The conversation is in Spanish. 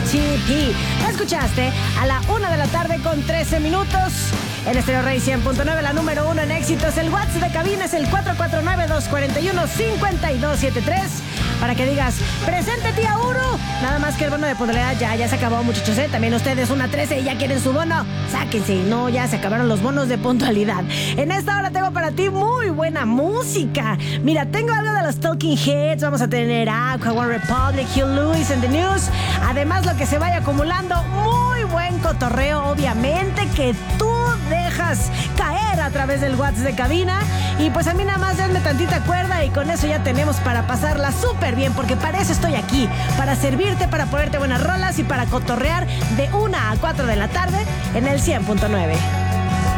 ATP. ¿La escuchaste? A la 1 de la tarde con 13 minutos. En Estéreo Rey 100.9, la número 1 en éxitos. El WhatsApp de cabina es el 449-241-5273. Para que digas, presente tía Uru. Nada más que el bono de puntualidad ya se acabó, muchachos, ¿eh? También ustedes, una 13 y ya quieren su bono. Sáquense, no, ya se acabaron los bonos de puntualidad. En esta hora tengo para ti muy buena música. Mira, tengo algo de los Talking Heads. Vamos a tener Aqua, One Republic, Hugh Lewis and the News. Además, lo que se vaya acumulando, muy buen cotorreo, obviamente, que tú dejas caer a través del WhatsApp de cabina. Y pues a mí nada más denme tantita cuerda y con eso ya tenemos para pasarla súper bien, porque para eso estoy aquí, para servirte, para ponerte buenas rolas y para cotorrear de 1 a 4 de la tarde en el 100.9.